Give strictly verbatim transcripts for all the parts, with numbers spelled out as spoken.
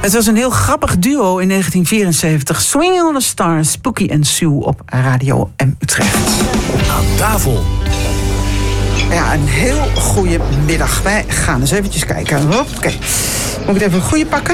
Het was een heel grappig duo in negentien vierenzeventig. Swinging on the Stars, Spooky en Sue op Radio M Utrecht. Aan tafel. Ja, een heel goede middag. Wij gaan eens eventjes kijken. Oké, okay. Moet ik het even een goede pakken?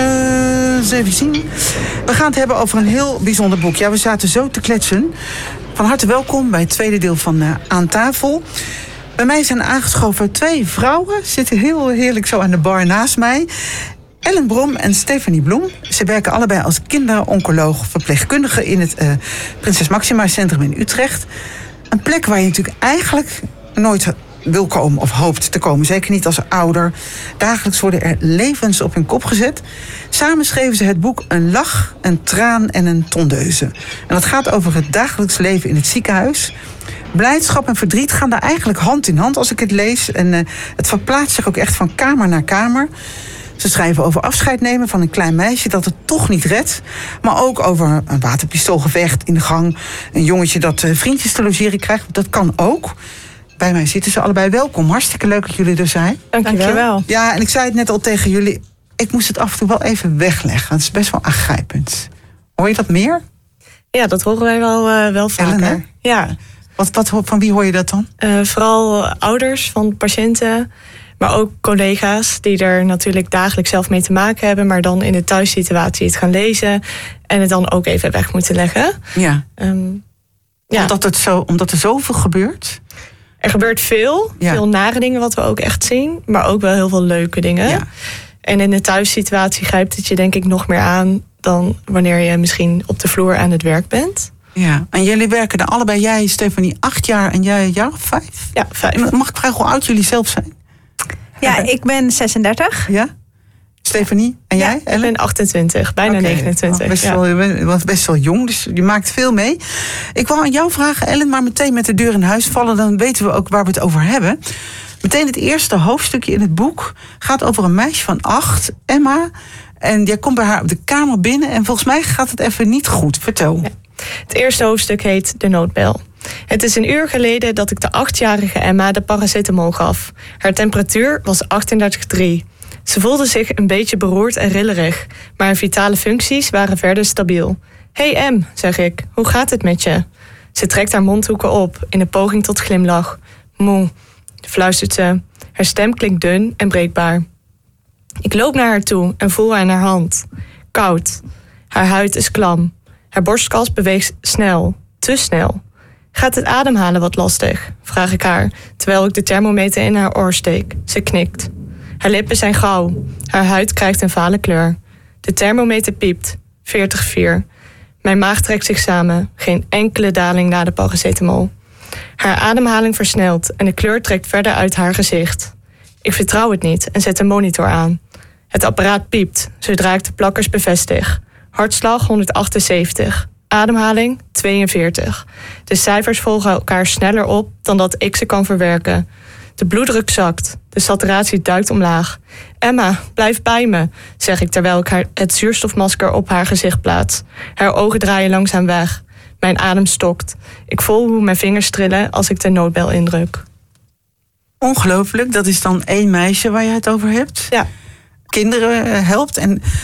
Uh, eens even zien. We gaan het hebben over een heel bijzonder boek. Ja, we zaten zo te kletsen. Van harte welkom bij het tweede deel van uh, Aan tafel. Bij mij zijn aangeschoven twee vrouwen. Zitten heel heerlijk zo aan de bar naast mij. Ellen Brom en Stefanie Bloem. Ze werken allebei als kinderoncoloog verpleegkundige in het uh, Prinses Maxima Centrum in Utrecht. Een plek waar je natuurlijk eigenlijk nooit wil komen of hoopt te komen. Zeker niet als ouder. Dagelijks worden er levens op hun kop gezet. Samen schreven ze het boek Een lach, een traan en een tondeuze. En dat gaat over het dagelijks leven in het ziekenhuis. Blijdschap en verdriet gaan daar eigenlijk hand in hand als ik het lees. En uh, het verplaatst zich ook echt van kamer naar kamer. Ze schrijven over afscheid nemen van een klein meisje dat het toch niet redt. Maar ook over een waterpistoolgevecht in de gang. Een jongetje dat uh, vriendjes te logeren krijgt. Dat kan ook. Bij mij zitten ze allebei. Welkom. Hartstikke leuk dat jullie er zijn. Dankjewel. Ja, en ik zei het net al tegen jullie. Ik moest het af en toe wel even wegleggen. Het is best wel aangrijpend. Hoor je dat meer? Ja, dat horen wij wel, uh, wel vaker. Ellen, ja. Wat, wat, van wie hoor je dat dan? Uh, vooral ouders van patiënten. Maar ook collega's die er natuurlijk dagelijks zelf mee te maken hebben. Maar dan in de thuissituatie het gaan lezen. En het dan ook even weg moeten leggen. Ja. Um, ja. Omdat, het zo, omdat er zoveel gebeurt? Er gebeurt veel. Ja. Veel nare dingen wat we ook echt zien. Maar ook wel heel veel leuke dingen. Ja. En in de thuissituatie grijpt het je denk ik nog meer aan dan wanneer je misschien op de vloer aan het werk bent. Ja, en jullie werken er allebei, jij Stefanie, acht jaar en jij een jaar of vijf? Ja, vijf. Mag ik vragen hoe oud jullie zelf zijn? Ja, ik ben zesendertig. Ja? Stefanie, en ja, jij, Ellen? Ik ben achtentwintig, bijna okay. negenentwintig. Best ja. wel, je bent best wel jong, dus je maakt veel mee. Ik wou aan jou vragen, Ellen, maar meteen met de deur in huis vallen, dan weten we ook waar we het over hebben. Meteen het eerste hoofdstukje in het boek gaat over een meisje van acht, Emma. En jij komt bij haar op de kamer binnen en volgens mij gaat het even niet goed. Vertel. Ja. Het eerste hoofdstuk heet De noodbel. Het is een uur geleden dat ik de achtjarige Emma de paracetamol gaf. Haar temperatuur was achtendertig komma drie. Ze voelde zich een beetje beroerd en rillerig, maar haar vitale functies waren verder stabiel. Hey Em, zeg ik, hoe gaat het met je? Ze trekt haar mondhoeken op in een poging tot glimlach. Moe, fluistert ze. Haar stem klinkt dun en breekbaar. Ik loop naar haar toe en voel aan haar hand. Koud. Haar huid is klam. Haar borstkas beweegt snel, te snel. Gaat het ademhalen wat lastig? Vraag ik haar, terwijl ik de thermometer in haar oor steek. Ze knikt. Haar lippen zijn grauw. Haar huid krijgt een vale kleur. De thermometer piept. veertig komma vier. Mijn maag trekt zich samen. Geen enkele daling na de paracetamol. Haar ademhaling versnelt en de kleur trekt verder uit haar gezicht. Ik vertrouw het niet en zet de monitor aan. Het apparaat piept, zodra ik de plakkers bevestig. Hartslag honderdachtenzeventig. Ademhaling tweeënveertig. De cijfers volgen elkaar sneller op dan dat ik ze kan verwerken. De bloeddruk zakt. De saturatie duikt omlaag. Emma, blijf bij me, zeg ik terwijl ik haar het zuurstofmasker op haar gezicht plaats. Haar ogen draaien langzaam weg. Mijn adem stokt. Ik voel hoe mijn vingers trillen als ik de noodbel indruk. Ongelooflijk, dat is dan één meisje waar je het over hebt. Ja. Kinderen helpt. En